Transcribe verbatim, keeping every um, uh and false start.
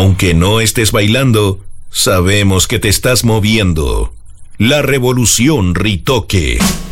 Aunque no estés bailando, sabemos que te estás moviendo. La revolución Ritoque.